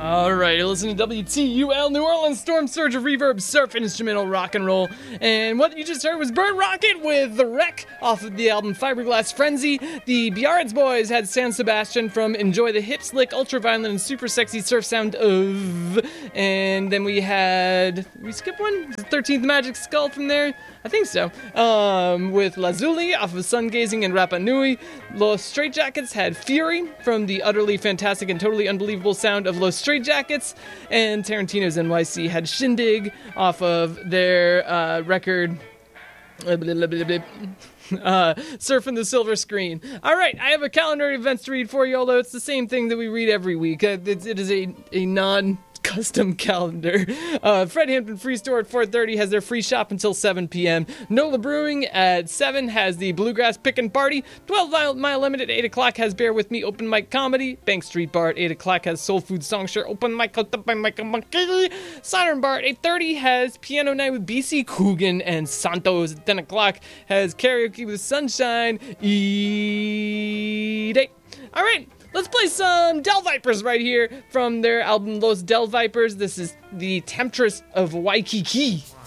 All right, you're listening to WTUL New Orleans, Storm Surge of Reverb, Surf, and Instrumental Rock and Roll. And what you just heard was Bird Rocket with The Wreck off of the album Fiberglass Frenzy. The Biarritz Boys had San Sebastian from Enjoy the Hip Slick, Ultraviolent, and Super Sexy Surf Sound of. And then we had, did we skip one? The 13th Magic Skull from there? I think so. With Lazuli off of Sun Gazing and Rapa Nui. Los Straitjackets had Fury from the utterly fantastic and totally unbelievable sound of Los Straitjackets. And Tarantino's NYC had Shindig off of their record Surfing the Silver Screen. All right, I have a calendar of events to read for you, although it's the same thing that we read every week. It is a non-custom calendar. Fred Hampton Free Store at 4:30 has their free shop until 7 p.m. NOLA Brewing at 7 has the Bluegrass Pickin' Party. 12 Mile Limit at 8 o'clock has Bear With Me Open Mic Comedy. Bank Street Bar at 8 o'clock has Soul Food Songshare Open Mic by Michael Monkey. Siren Bar at 8:30 has Piano Night with BC Coogan, and Santos at 10 o'clock has Karaoke with Sunshine E-Day. All right. Let's play some Del Vipers right here from their album Los Del Vipers. This is the Temptress of Waikiki.